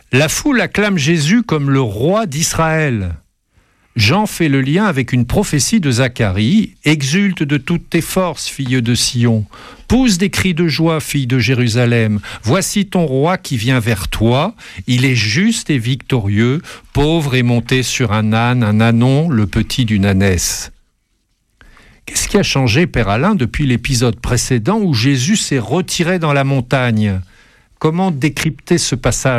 La foule acclame Jésus comme le roi d'Israël. Jean fait le lien avec une prophétie de Zacharie. « Exulte de toutes tes forces, fille de Sion. Pousse des cris de joie, fille de Jérusalem. Voici ton roi qui vient vers toi. Il est juste et victorieux, pauvre et monté sur un âne, un ânon, le petit d'une ânesse. » Qu'est-ce qui a changé, Père Alain, depuis l'épisode précédent où Jésus s'est retiré dans la montagne ? Comment décrypter ce passage ?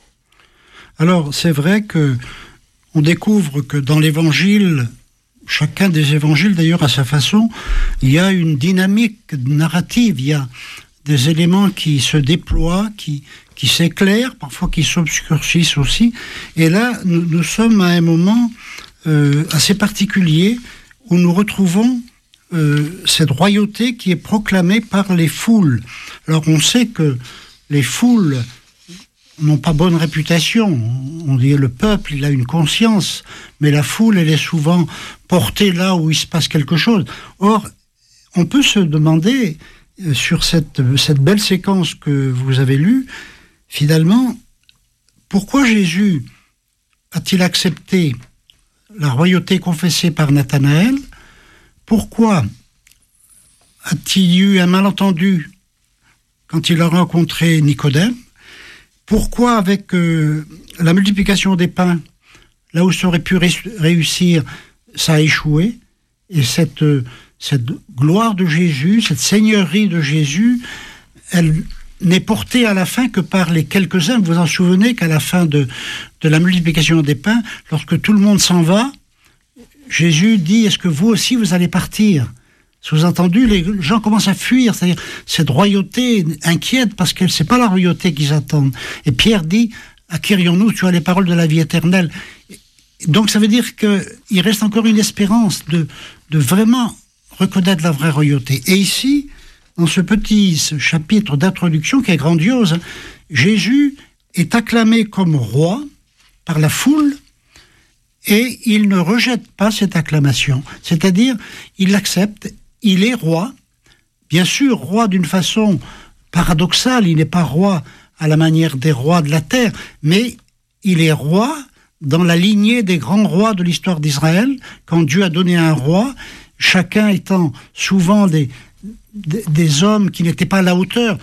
Alors, c'est vrai que on découvre que dans l'Évangile, chacun des évangiles d'ailleurs à sa façon, il y a une dynamique narrative, il y a des éléments qui se déploient, qui s'éclairent, parfois qui s'obscurcissent aussi. Et là, nous sommes à un moment assez particulier où nous retrouvons cette royauté qui est proclamée par les foules. Alors on sait que les foules n'ont pas bonne réputation. On dit le peuple, il a une conscience, mais la foule, elle est souvent portée là où il se passe quelque chose. Or, on peut se demander, sur cette belle séquence que vous avez lue, finalement, pourquoi Jésus a-t-il accepté la royauté confessée par Nathanaël ? Pourquoi a-t-il eu un malentendu quand il a rencontré Nicodème ? Pourquoi, avec la multiplication des pains, là où ça aurait pu réussir, ça a échoué ? Et cette gloire de Jésus, cette seigneurie de Jésus, elle n'est portée à la fin que par les quelques-uns. Vous vous en souvenez qu'à la fin de la multiplication des pains, lorsque tout le monde s'en va, Jésus dit « Est-ce que vous aussi, vous allez partir ?» Sous-entendu, les gens commencent à fuir, c'est-à-dire cette royauté inquiète parce que c'est pas la royauté qu'ils attendent. Et Pierre dit « Acquérions-nous, tu as les paroles de la vie éternelle ». Donc ça veut dire qu'il reste encore une espérance de vraiment reconnaître la vraie royauté. Et ici, dans ce chapitre d'introduction qui est grandiose, Jésus est acclamé comme roi par la foule et il ne rejette pas cette acclamation. C'est-à-dire, il l'accepte. Il est roi, bien sûr roi d'une façon paradoxale, il n'est pas roi à la manière des rois de la terre, mais il est roi dans la lignée des grands rois de l'histoire d'Israël, quand Dieu a donné un roi, chacun étant souvent des hommes qui n'étaient pas à la hauteur.